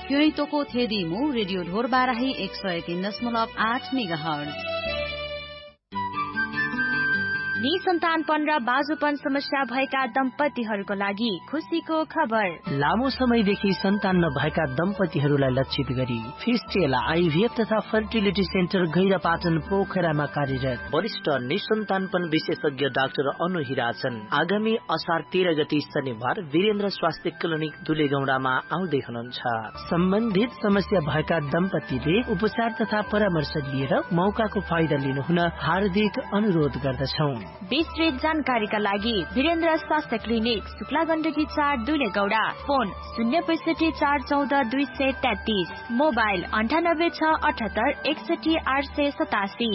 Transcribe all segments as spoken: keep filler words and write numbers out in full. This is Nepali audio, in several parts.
प्योइतोको थेदिमु रेडियो ढोर बाराही एक सय तीन दशमलव आठ मेगाहर्ज। निसन्तानपन र बाजुपन समस्या भएका दम्पतिहरूको लागि खुशीको खबर। लामो समयदेखि सन्तान नभएका दम्पतिहरूलाई लक्षित गरी फिस्टेल आइभीएफ तथा फर्टिलिटी सेन्टर गैरापाटन पोखरामा कार्यरत वरिष्ठ निसन्तानपन विशेषज्ञ डाक्टर अनु हिराचन आगामी असार तेह्र गते शनिबार वीरेन्द्र स्वास्थ्य क्लिनिक दुलेगौडामा आउँदै हुनुहुन्छ। सम्बन्धित समस्या भएका दम्पतिले उपचार तथा परामर्श लिएर मौकाको फाइदा लिनुहुन हार्दिक अनुरोध गर्दछौं। विस्तृत जानकारीका लागि वीरेन्द्र स्वास्थ्य क्लिनिक शुक्ला गण्डकी चार दुलेगौडा, फोन शून्य पैसठी चार चौध दुई सय तेत्तीस, मोबाइल अन्ठानब्बे छ अठहत्तर एकसठी आठ सय सतासी।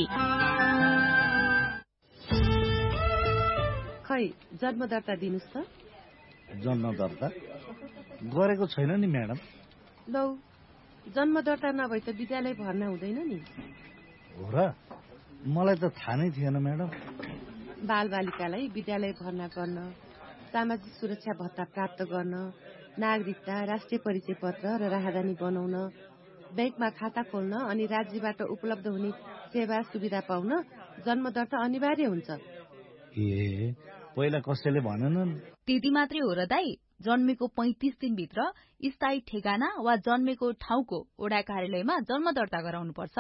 खै जन्म दर्ता दिनुस् त। जन्म दर्ता गरेको छैन नि म्याडम। लौ जन्म दर्ता नभए त विद्यालय भर्ना हुँदैन नि। हो र, मलाई त थाहा नै थिएन म्याडम। बाल बालिकालाई विद्यालय भर्ना गर्न, सामाजिक सुरक्षा भत्ता प्राप्त गर्न, नागरिकता, राष्ट्रिय परिचय पत्र र राहदानी बनाउन, बैंकमा खाता खोल्न अनि राज्यबाट उपलब्ध हुने सेवा सुविधा पाउन जन्म दर्ता अनिवार्य हुन्छ। ए पहिला कसैले भनेनन्? त्यति मात्रै हो र दाई। जन्मेको पैंतिस दिनभित्र स्थायी ठेगाना वा जन्मेको ठाउँको ओडा कार्यालयमा जन्म दर्ता गराउनु पर्छ।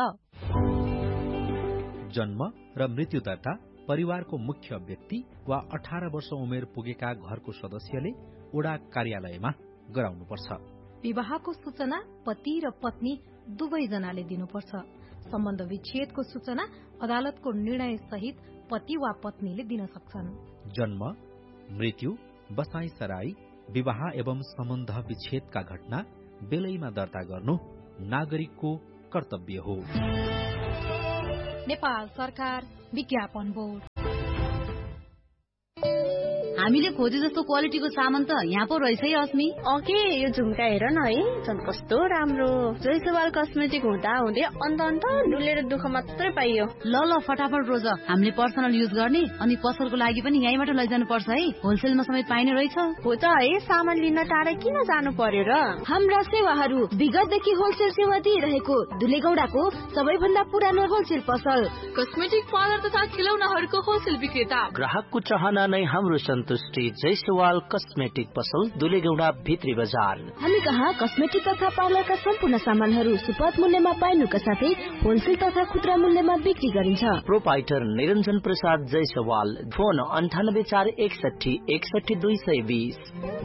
जन्म र मृत्यु दर्ता परिवारको मुख्य व्यक्ति वा अठार वर्ष उमेर पुगेका घरको सदस्यले ओडा कार्यालयमा गराउनुपर्छ। विवाहको सूचना पति र पत्नी दुवैजनाले दिनुपर्छ। सम्बन्ध विच्छेदको सूचना अदालतको निर्णय सहित पति वा पत्नीले दिन सक्छन्। जन्म, मृत्यु, बसाई सराई, विवाह एवं सम्बन्ध विच्छेदका घटना बेलैमा दर्ता गर्नु नागरिकको कर्तव्य हो। नेपाल सरकार विज्ञापन बोर्ड। हामीले खोजे जस्तो क्वालिटीको सामान त यहाँ पो रहेछ है अस्मी। ओके यो झुम्का हेर न है, झन् कस्तो राम्रो। जयसवाल कस्मेटिक हुँदा हुँदै अन्त अन्त डुलेर दुःख मात्रै पाइयो। ल ल फटाफट रोज, हामीले पर्सनल युज गर्ने अनि पसलको लागि पनि यहीँबाट लैजानु पर्छ है। होलसेलमा समेत पाइने रहेछ। हो त है, सामान लिन टाढा किन जानु पर्यो र। हाम्रा सेवाहरू विगतदेखि होलसेल सेवा दिइरहेको दुलेगौडाको सबैभन्दा पुरानो होलसेल पसल, कस्मेटिक पार्लर तथा खिलौनाहरूको होलसेल विक्रेता। ग्राहकको चाहना नै हाम्रो सन्तुष्टि। जयसवाल कस्मेटिक पसल दुलेगौडा भित्री बजार। हामी कहाँ कस्मेटिक तथा पार्लरका सम्पूर्ण सामानहरू सुपथ मूल्यमा पाइनुका साथै होलसेल तथा खुद्रा मूल्यमा बिक्री गरिन्छ। प्रोपाइटर निरञ्जन प्रसाद जयसवाल, फोन अन्ठानब्बे चार एकसठी एकसठी दुई सय बीस।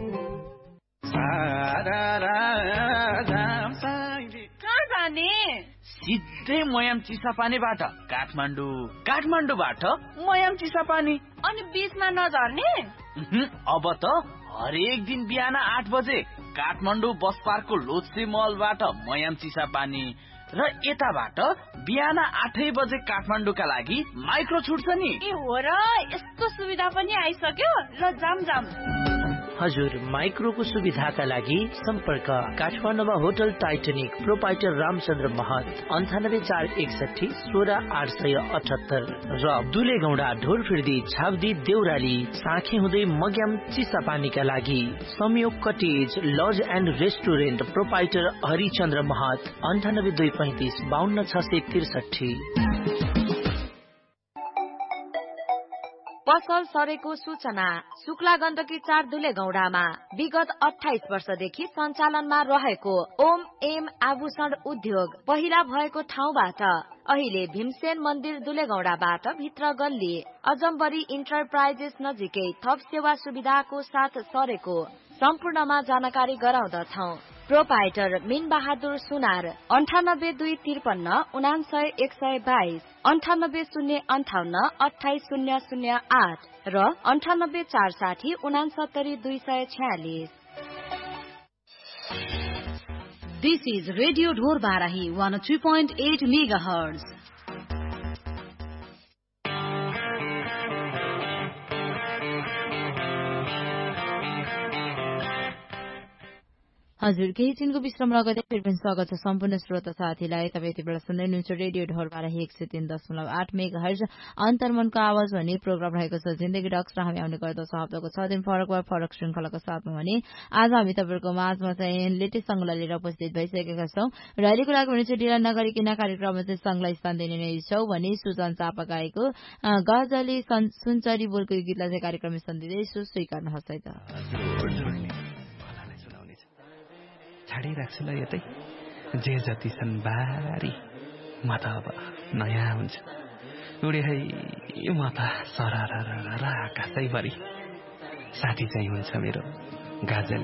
कहाँ जाने? सिधै मयाम चिसापानीबाट काठमाडौँ, काठमाडौँबाट मयाम चिसापानी, अनि बीचमा नझर्ने? अब त हरेक दिन बिहान आठ बजे काठमाडौँ बस पार्कको लोत्से मलबाट मयाम चिसापानी र यताबाट बिहान आठै बजे काठमाडौँका लागि माइक्रो छुट्छ नि। ए हो र, यस्तो सुविधा पनि आइसक्यो। ल जाम जाम। हजुर, माइक्रोको सुविधाका लागि सम्पर्क काठमाडौँमा होटल टाइटनिक, प्रोपाइटर रामचन्द्र महत, अन्ठानब्बे चार एकसठी सोह्र आठ सय अठहत्तर र दुलेगौडा ढोरफिर्दी छाब्दी देउराली साँखे हुँदै मग्याम चिसापानीका लागि संयोग cottage laws and restaurant, proprietor Harichandra महत, अन्ठानब्बे दुई पैंतिस बाहन्न छ सय त्रिसठी। पसल सरेको सूचना शुक्ला गण्डकी चार दुलेगौडामा विगत अठाइस वर्षदेखि सञ्चालनमा रहेको ओम एम आभूषण उद्योग पहिला भएको ठाउँबाट अहिले भीमसेन मन्दिर दुलेगौडाबाट भित्र गल्ली अजम्बरी इन्टरप्राइजेस नजिकै थप सेवा सुविधाको साथ सरेको सम्पूर्णमा जानकारी गराउँदछौ। प्रोपाइटर मिन बहादुर सुनार, अन्ठानब्बे दुई त्रिपन्न उनासय एक सय बाइस, अन्ठानब्बे शून्य अन्ठाउन्न अठाइस शून्य शून्य आठ र अन्ठानब्बे चार साठी उनासत्तरी दुई सय छयालिस। दिस इज रेडियो ढोर Barahi one three point at mega hertz. हजुर केही छिनको विश्राम लगतै फेरि पनि स्वागत छ सम्पूर्ण श्रोता साथीलाई। तपाईँ यति बेला सुन्दै हुनुहुन्छ रेडियो ढोलपारा एक सय तीन दशमलव आठ मेगा हर्ज अन्तर्मनको आवाज भन्ने प्रोग्राम रहेको छ जिन्दगी डक्स र हामी आउने गर्दछ हप्ताको छ दिन फरक वा फरक श्रृङ्खलाको साथमा भने आज हामी तपाईँहरूको माझमा चाहिँ लेटेस्ट सङ्घलाई लिएर उपस्थित भइसकेका छौँ र अहिलेको लागि भने चाहिँ ढिला नगरिकन कार्यक्रममा चाहिँ सङ्घलाई स्थान दिने नै छौँ भने सुजन चापा गाएको गजली सुनचरी बोलको यो गीतलाई चाहिँ कार्यक्रम स्थान दिँदैछु स्वीकार्नुहोस् है त। छाडिराख्छु ल यतै जे जति छन् बारी म त अब नयाँ हुन्छ उडे है म त सरर आकाशैभरि साथी चाहिँ हुन्छ मेरो गाजल